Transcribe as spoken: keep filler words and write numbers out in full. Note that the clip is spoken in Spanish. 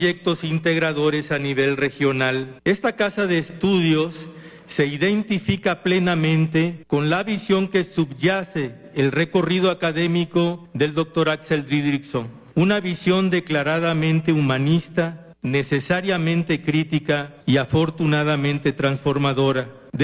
proyectos integradores a nivel regional. Esta casa de estudios se identifica plenamente con la visión que subyace el recorrido académico del doctor Axel Didrikson, una visión declaradamente humanista, necesariamente crítica y afortunadamente transformadora.